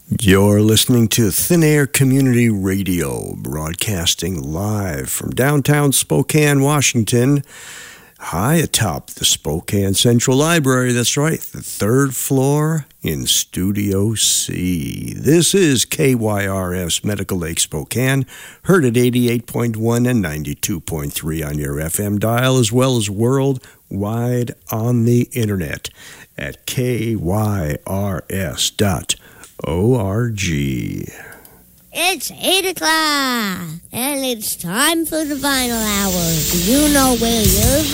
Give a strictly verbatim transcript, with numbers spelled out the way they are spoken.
You're listening to Thin Air Community Radio, broadcasting live from downtown Spokane, Washington, high atop the Spokane Central Library. That's right, the third floor in Studio C. This is K Y R S Medical Lake Spokane, heard at eighty-eight point one and ninety-two point three on your F M dial, as well as worldwide on the internet at K Y R S dot org. It's eight o'clock, and it's time for the Vinyl Hour. Do you know where your